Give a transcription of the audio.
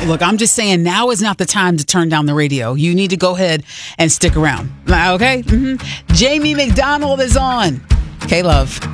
Look, I'm just saying now is not the time to turn down the radio. You need to go ahead and stick around. Okay? Jamie McDonald is on. K-Love.